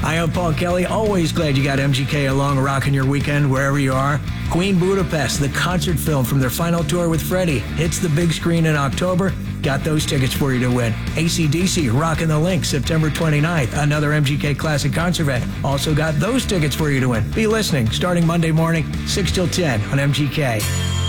Hi, I'm Paul Kelly. Always glad you got MGK along rocking your weekend wherever you are. Queen Budapest, the concert film from their final tour with Freddie, hits the big screen in October. Got those tickets for you to win. AC/DC, Rockin' the Link, September 29th. Another MGK Classic concert event. Also got those tickets for you to win. Be listening starting Monday morning, 6 till 10 on MGK.